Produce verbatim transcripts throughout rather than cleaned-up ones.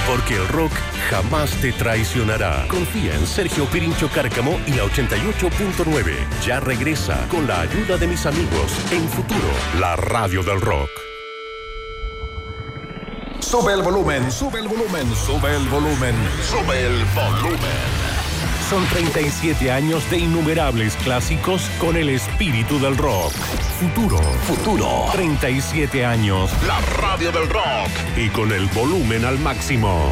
porque el rock jamás te traicionará. Confía en Sergio Pirincho Cárcamo y la ochenta y ocho punto nueve. Ya regresa con la ayuda de mis amigos en Futuro, la radio del rock. Sube el volumen, sube el volumen, sube el volumen, sube el volumen. Son treinta y siete años de innumerables clásicos con el espíritu del rock. Futuro. Futuro. treinta y siete años. La radio del rock. Y con el volumen al máximo.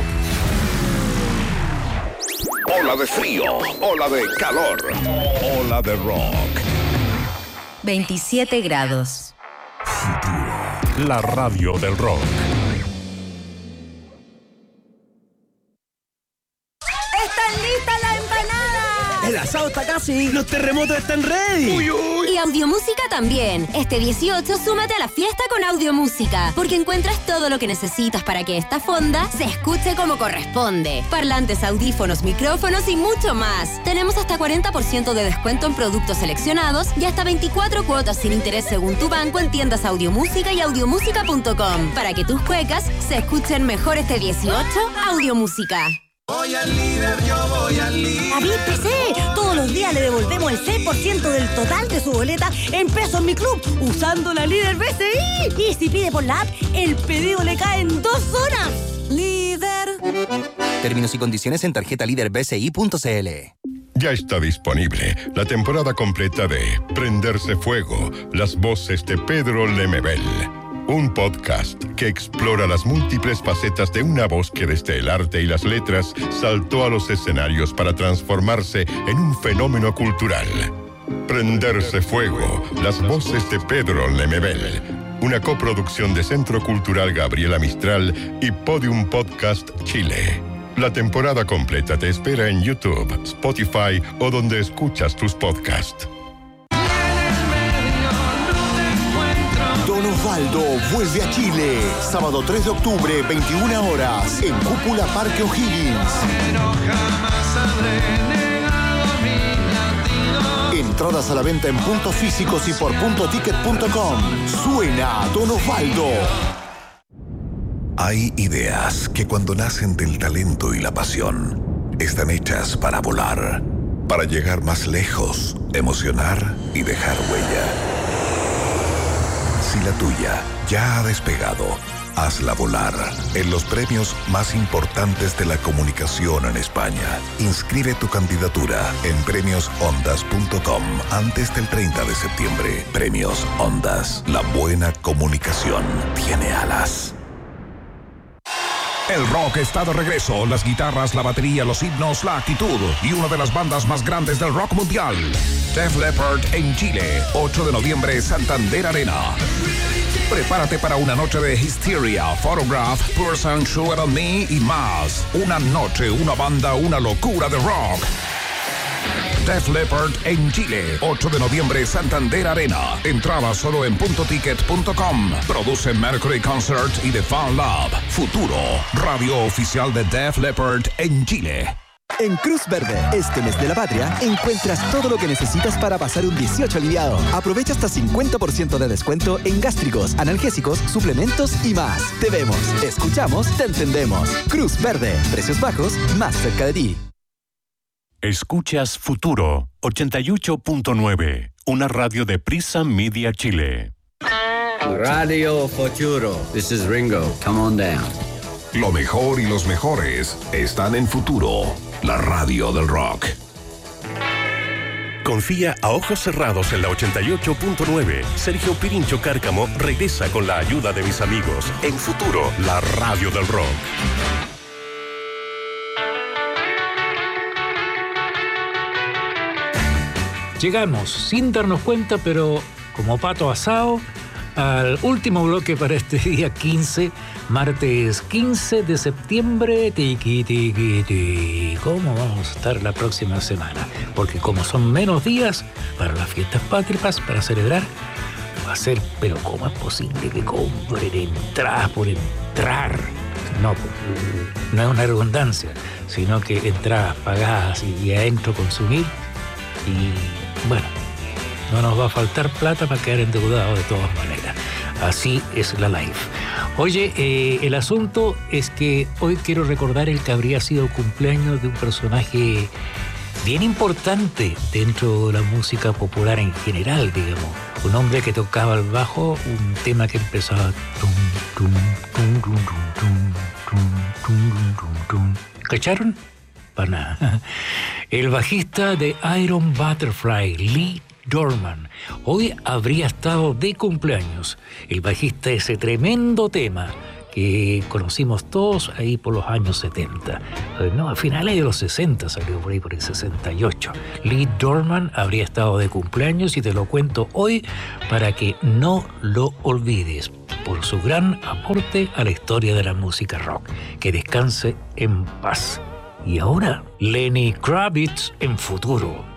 Ola de frío, ola de calor, ola de rock. veintisiete grados. Futuro. La radio del rock. ¡Están listas las empanadas! El asado está casi. Los terremotos están ready. Uy, uy. Y Audiomúsica también. Este dieciocho, súmate a la fiesta con Audiomúsica, porque encuentras todo lo que necesitas para que esta fonda se escuche como corresponde. Parlantes, audífonos, micrófonos y mucho más. Tenemos hasta cuarenta por ciento de descuento en productos seleccionados y hasta veinticuatro cuotas sin interés según tu banco en tiendas Audiomúsica y audiomúsica punto com. Para que tus cuecas se escuchen mejor este dieciocho, Audiomúsica. Voy al líder, yo voy al líder. ¡Avíspese! Todos los días le devolvemos el seis por ciento del total de su boleta en pesos en mi club, usando la Líder B C I. Y si pide por la app, el pedido le cae en dos horas. ¡Líder! Términos y condiciones en tarjeta líder b c i punto c l. Ya está disponible la temporada completa de Prenderse Fuego, las voces de Pedro Lemebel. Un podcast que explora las múltiples facetas de una voz que desde el arte y las letras saltó a los escenarios para transformarse en un fenómeno cultural. Prenderse Fuego, las voces de Pedro Lemebel. Una coproducción de Centro Cultural Gabriela Mistral y Podium Podcast Chile. La temporada completa te espera en YouTube, Spotify o donde escuchas tus podcasts. Don Osvaldo vuelve a Chile. Sábado tres de octubre, veintiuna horas, en Cúpula Parque O'Higgins. Entradas a la venta en puntos físicos y por punto ticket punto com. Suena Don Osvaldo. Hay ideas que cuando nacen del talento y la pasión, están hechas para volar, para llegar más lejos, emocionar y dejar huella. Si la tuya ya ha despegado, hazla volar en los premios más importantes de la comunicación en España. Inscribe tu candidatura en premios ondas punto com antes del treinta de septiembre. Premios Ondas. La buena comunicación tiene alas. El rock está de regreso. Las guitarras, la batería, los himnos, la actitud y una de las bandas más grandes del rock mundial. Def Leppard en Chile, ocho de noviembre, Santander Arena. Prepárate para una noche de Hysteria, Photograph, Poor Sun, Sugar on Me y más. Una noche, una banda, una locura de rock. Def Leppard en Chile, ocho de noviembre, Santander Arena. Entrada solo en punto ticket punto com. Produce Mercury Concert y The Fan Lab. Futuro, radio oficial de Def Leppard en Chile. En Cruz Verde, este mes de la patria, encuentras todo lo que necesitas para pasar un dieciocho aliviado. Aprovecha hasta cincuenta por ciento de descuento en gástricos, analgésicos, suplementos y más. Te vemos, escuchamos, te entendemos. Cruz Verde, precios bajos, más cerca de ti. Escuchas Futuro ochenta y ocho punto nueve, una radio de Prisa Media Chile. Radio Futuro. This is Ringo. Come on down. Lo mejor y los mejores están en Futuro, la radio del rock. Confía a ojos cerrados en la ochenta y ocho punto nueve. Sergio Pirincho Cárcamo regresa con la ayuda de mis amigos en Futuro, la radio del rock. Llegamos sin darnos cuenta, pero como pato asado, al último bloque para este día quince, martes quince de septiembre. Tiki, tiki, tiki. ¿Cómo vamos a estar la próxima semana? Porque como son menos días para las fiestas patrias, para celebrar, va a ser, pero ¿cómo es posible que compren entradas por entrar? No, no es una redundancia, sino que entradas pagadas y adentro consumir. Y bueno, no nos va a faltar plata para quedar endeudados de todas maneras. Así es la life. Oye, eh, el asunto es que hoy quiero recordar el que habría sido cumpleaños de un personaje bien importante dentro de la música popular en general, digamos. Un hombre que tocaba el bajo, un tema que empezaba... ¿Cacharon? Para nada. El bajista de Iron Butterfly, Lee Dorman, hoy habría estado de cumpleaños. El bajista de ese tremendo tema que conocimos todos ahí por los años setenta. No, a finales de los sesenta salió por ahí, por el sesenta y ocho. Lee Dorman habría estado de cumpleaños y te lo cuento hoy para que no lo olvides, por su gran aporte a la historia de la música rock. Que descanse en paz. Y ahora, Lenny Kravitz en Futuro.